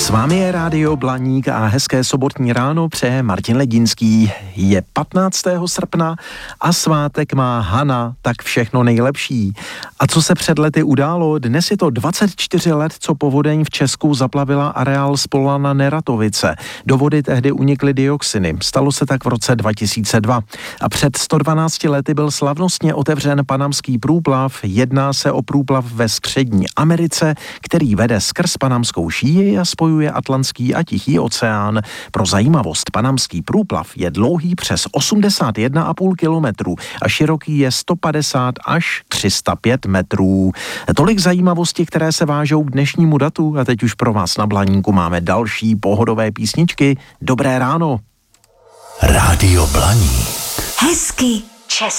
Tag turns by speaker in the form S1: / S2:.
S1: S vámi je Rádio Blaník a hezké sobotní ráno přeje Martin Ledinský. Je 15. srpna a svátek má Hana, tak všechno nejlepší. A co se před lety událo? Dnes je to 24 let, co povodeň v Česku zaplavila areál Spola na Neratovice. Do vody tehdy unikly dioxiny. Stalo se tak v roce 2002. A před 112 lety byl slavnostně otevřen panamský průplav. Jedná se o průplav ve Střední Americe, který vede skrz panamskou šíji a spojuje Atlantský a Tichý oceán. Pro zajímavost, panamský průplav je dlouhý přes 81,5 kilometru a široký je 150 až 305 metrů. Tolik zajímavostí, které se vážou k dnešnímu datu a teď už pro vás na Blaníku máme další pohodové písničky. Dobré ráno.
S2: Rádio Blaník.
S3: Hezky česky.